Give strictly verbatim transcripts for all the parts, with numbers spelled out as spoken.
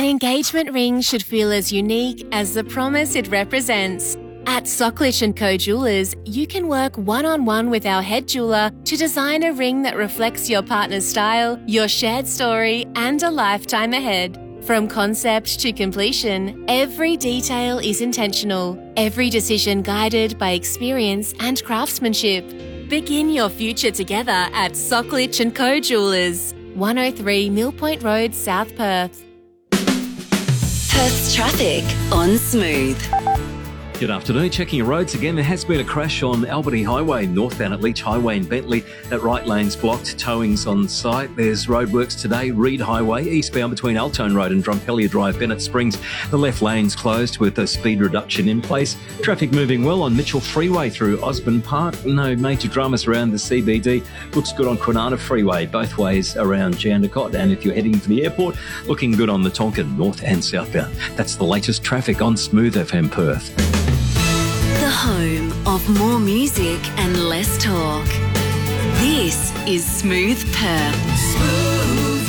engagement ring should feel as unique as the promise it represents. At Socklich and Co Jewelers, you can work one-on-one with our head jeweler to design a ring that reflects your partner's style, your shared story, and a lifetime ahead. From concept to completion, every detail is intentional, every decision guided by experience and craftsmanship. Begin your future together at Socklich and Co Jewelers, one oh three Mill Point Road, South Perth. Perth's traffic on Smooth. Good afternoon. Checking your roads again. There has been a crash on Albany Highway, northbound at Leach Highway in Bentley. That right lane's blocked. Towing's on site. There's roadworks today. Reed Highway, eastbound between Altone Road and Drumpelia Drive, Bennett Springs. The left lane's closed with a speed reduction in place. Traffic moving well on Mitchell Freeway through Osborne Park. No major dramas around the C B D. Looks good on Kwinana Freeway, both ways around Jandakot. And if you're heading to the airport, looking good on the Tonkin, north and southbound. That's the latest traffic on Smooth F M Perth. The home of more music and less talk. This is Smooth Perth. Smooth.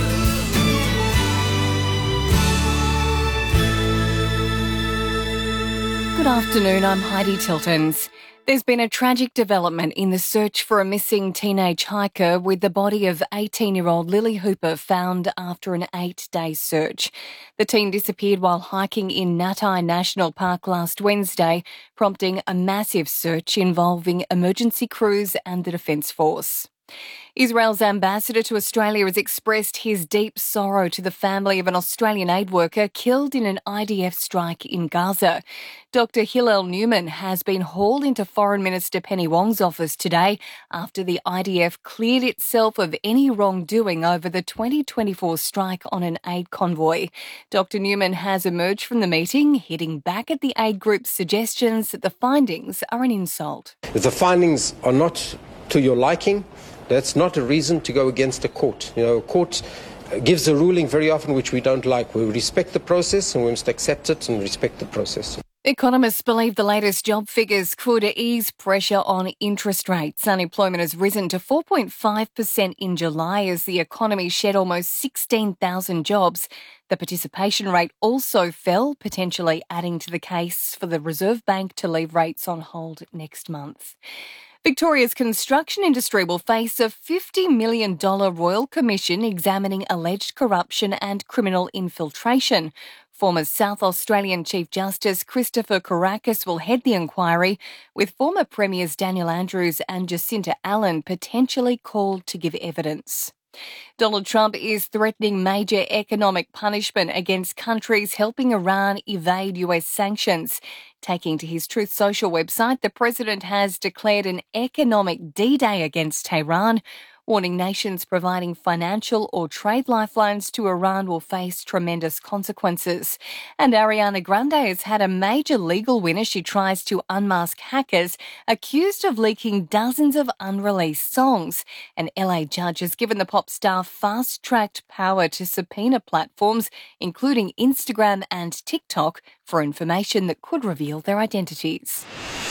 Good afternoon, I'm Heidi Tiltons. There's been a tragic development in the search for a missing teenage hiker, with the body of eighteen-year-old Lily Hooper found after an eight-day search. The teen disappeared while hiking in Natai National Park last Wednesday, prompting a massive search involving emergency crews and the Defence Force. Israel's ambassador to Australia has expressed his deep sorrow to the family of an Australian aid worker killed in an I D F strike in Gaza. Doctor Hillel Newman has been hauled into Foreign Minister Penny Wong's office today after the I D F cleared itself of any wrongdoing over the twenty twenty-four strike on an aid convoy. Doctor Newman has emerged from the meeting, hitting back at the aid group's suggestions that the findings are an insult. If the findings are not to your liking, that's not a reason to go against a court. You know, a court gives a ruling very often which we don't like. We respect the process and we must accept it and respect the process. Economists believe the latest job figures could ease pressure on interest rates. Unemployment has risen to four point five percent in July as the economy shed almost sixteen thousand jobs. The participation rate also fell, potentially adding to the case for the Reserve Bank to leave rates on hold next month. Victoria's construction industry will face a fifty million dollars Royal Commission examining alleged corruption and criminal infiltration. Former South Australian Chief Justice Christopher Kourakis will head the inquiry, with former Premiers Daniel Andrews and Jacinta Allen potentially called to give evidence. Donald Trump is threatening major economic punishment against countries helping Iran evade U S sanctions. Taking to his Truth Social website, the president has declared an economic D-Day against Tehran, warning nations providing financial or trade lifelines to Iran will face tremendous consequences. And Ariana Grande has had a major legal win as she tries to unmask hackers accused of leaking dozens of unreleased songs. An L A judge has given the pop star fast-tracked power to subpoena platforms, including Instagram and TikTok, for information that could reveal their identities.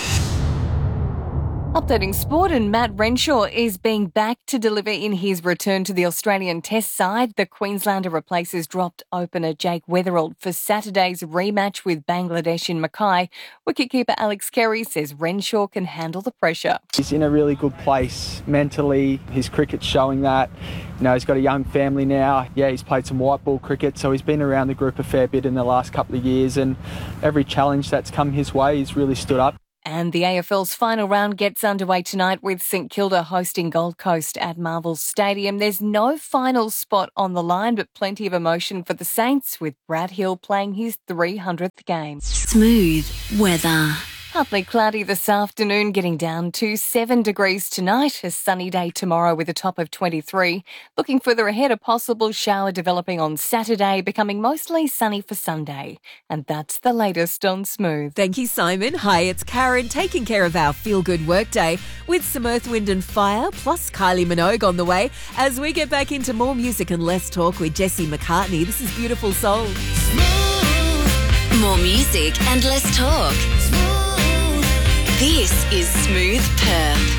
Updating sport, and Matt Renshaw is being backed to deliver in his return to the Australian Test side. The Queenslander replaces dropped opener Jake Weatherald for Saturday's rematch with Bangladesh in Mackay. Wicketkeeper Alex Carey says Renshaw can handle the pressure. He's in a really good place mentally. His cricket's showing that. You know, he's got a young family now. Yeah, he's played some white ball cricket, so he's been around the group a fair bit in the last couple of years, and every challenge that's come his way, he's really stood up. And the A F L's final round gets underway tonight with St Kilda hosting Gold Coast at Marvel Stadium. There's no final spot on the line, but plenty of emotion for the Saints, with Brad Hill playing his three hundredth game. Smooth weather. Partly cloudy this afternoon, getting down to seven degrees tonight. A sunny day tomorrow with a top of twenty-three. Looking further ahead, a possible shower developing on Saturday, becoming mostly sunny for Sunday. And that's the latest on Smooth. Thank you, Simon. Hi, it's Karen, taking care of our feel-good workday with some Earth, Wind and Fire, plus Kylie Minogue on the way as we get back into more music and less talk with Jesse McCartney. This is Beautiful Soul. Smooth. More music and less talk. Smooth. This is Smooth Perth.